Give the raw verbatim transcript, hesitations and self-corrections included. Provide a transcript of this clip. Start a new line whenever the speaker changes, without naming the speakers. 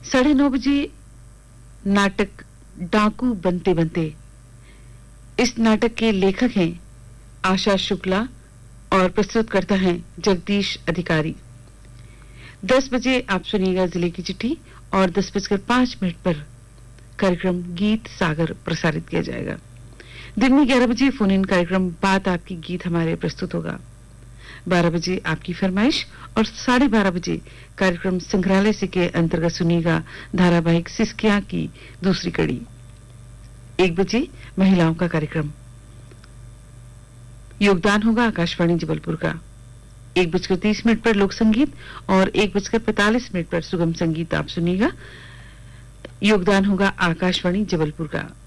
साढ़े नौ बजे नाटक डाकू बनते बनते। इस नाटक के लेखक हैं आशा शुक्ला और प्रस्तुत करता है जगदीश अधिकारी। दस बजे आप सुनिएगा जिले की चिट्ठी और दस बजकर पांच मिनट पर कार्यक्रम गीत सागर प्रसारित किया जाएगा। दिन में ग्यारह बजे फोन इन कार्यक्रम बात आपकी गीत हमारे प्रस्तुत होगा। बारह बजे आपकी फरमाइश और साढ़े बारह बजे कार्यक्रम संग्रहालय से के अंतर्गत सुनिएगा धारावाहिक सिसकिया की दूसरी कड़ी। एक बजे महिलाओं का कार्यक्रम, योगदान होगा आकाशवाणी जबलपुर का। एक बजकर तीस मिनट पर लोक संगीत और एक बजकर पैंतालीस मिनट पर सुगम संगीत आप सुनिएगा, योगदान होगा आकाशवाणी जबलपुर का।